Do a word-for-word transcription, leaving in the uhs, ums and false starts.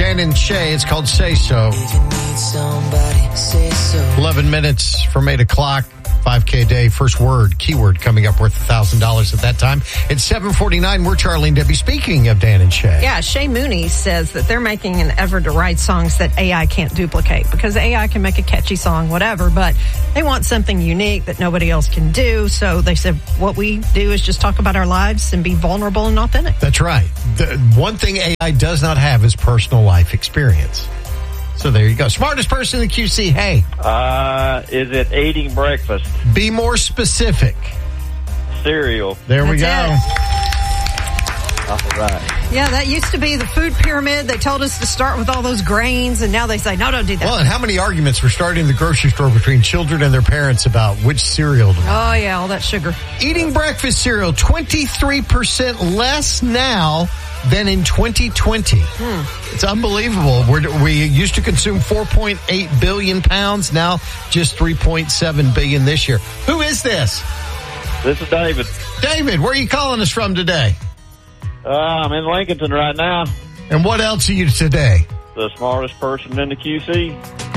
Dan and Shay. It's called Say So. If you need somebody, say so. eleven minutes from eight o'clock. five K a day. First word, keyword coming up worth one thousand dollars at that time. It's seven forty-nine. We're Charlie and Debbie. Speaking of Dan and Shay. Yeah, Shay Mooney says that they're making an effort to write songs that A I can't duplicate because A I can make a catchy song, whatever, but they want something unique that nobody else can do. So they said what we do is just talk about our lives and be vulnerable and authentic. That's right. The one thing A I does not have is personal life experience. So there you go. Smartest person in the Q C, hey. Uh, is it eating breakfast? Be more specific. Cereal. There we go. That's All right. Yeah, that used to be the food pyramid. They told us to start with all those grains, and now they say, no, don't do that. Well, and how many arguments were started in the grocery store between children and their parents about which cereal to buy? Oh, yeah, all that sugar. Eating breakfast cereal, twenty-three percent less now than in twenty twenty. Hmm. It's unbelievable. We're, we used to consume four point eight billion pounds, now just three point seven billion this year. Who is this? This is David. David, where are you calling us from today? Uh, I'm in Lincolnton right now. And what else are you today? The smartest person in the Q C.